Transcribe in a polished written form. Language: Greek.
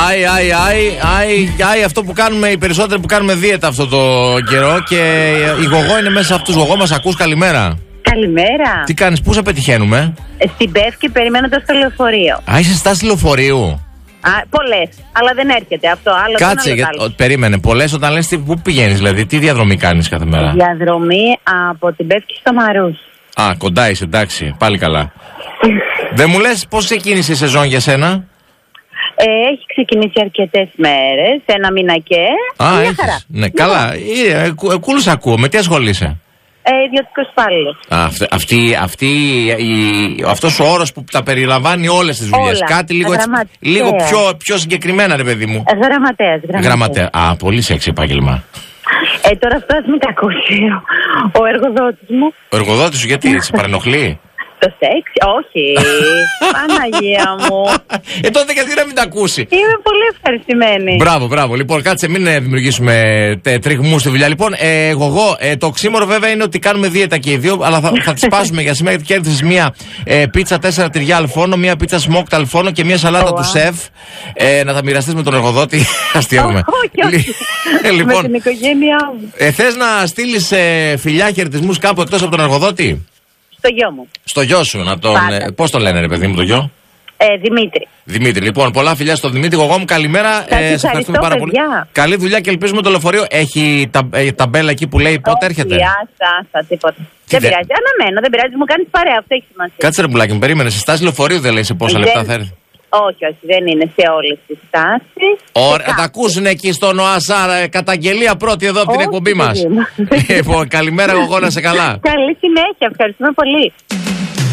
Άι, αυτό που κάνουμε, οι περισσότεροι που κάνουμε δίαιτα αυτό το καιρό. Και η Γογό είναι μέσα σε αυτούς. Γογό, μας ακούς? Καλημέρα. Καλημέρα. Τι κάνεις, πού σε πετυχαίνουμε? Στην Πεύκη, περιμένοντας το λεωφορείο. Είσαι στάση λεωφορείου? Πολλές, αλλά δεν έρχεται αυτό. Άλλο κάτσε, περίμενε. Πολλές όταν λες πού πηγαίνεις, δηλαδή, τι διαδρομή κάνεις κάθε μέρα? Διαδρομή από την Πεύκη στο Μαρούς. Κοντά είσαι, εντάξει, πάλι καλά. Δεν μου λες πώς ξεκίνησε η σεζόν για σένα? Έχει ξεκινήσει αρκετές μέρες, ένα μήνα και. Μια χαρά. Ναι, καλά. Κούλους ακούω. Με τι ασχολείσαι? Ιδιωτικός υπάλληλος. Αυτός ο όρος που τα περιλαμβάνει όλες τις δουλειές. Κάτι λίγο πιο συγκεκριμένα, ρε παιδί μου. Γραμματέας. Πολύ σεξι επάγγελμα. Τώρα αυτό ας μην τα ακούσει ο εργοδότης μου. Ο εργοδότης σου γιατί, σε παρενοχλεί? Το σεξ, όχι. Παναγία μου. Τότε γιατί να μην τα ακούσει? Είμαι πολύ ευχαριστημένη. Μπράβο. Λοιπόν, κάτσε, μην δημιουργήσουμε τριγμούς στη δουλειά. Λοιπόν, εγώ, το ξύμορο βέβαια είναι ότι κάνουμε δίαιτα και οι δύο, αλλά θα τη σπάσουμε για σήμερα, γιατί κέρδισες μία πίτσα 4 τυριά αλφόνο, μία πίτσα smoked αλφόνο και μία σαλάτα του σεφ. Να τα μοιραστείς με τον εργοδότη. Αστείευομαι. Όχι. Λοιπόν, με την οικογένειά μου. Θες να στείλεις φιλιά, χαιρετισμούς κάπου εκτός από τον εργοδότη? Στο γιο μου. Στο γιο σου, πώς το λένε, ρε παιδί μου, το γιο? Δημήτρη. Λοιπόν, πολλά φιλιά στον Δημήτρη. Εγώ μου καλημέρα. Σε ευχαριστούμε πάρα πολύ. Καλή δουλειά και ελπίζουμε το λεωφορείο. Έχει ταμπέλα εκεί που λέει πότε έρχεται? Τίποτα. Δεν πειράζει. Αναμένω, δεν πειράζει. Μου κάνεις παρέα. Αυτό έχει σημασία. Κάτσε, ρε πουλάκι μου, περίμενε. Σε στάση λεωφορείου δεν λέει σε πόσα λεπτά θα έρθει? Όχι, δεν είναι σε όλες τις στάσεις. Ωραία, θα ακούσουν εκεί στον ΟΑΣΑ καταγγελία πρώτη εδώ από την εκπομπή μας. Λοιπόν, καλημέρα, εγώ να σε καλά. Καλή συνέχεια, ευχαριστούμε πολύ.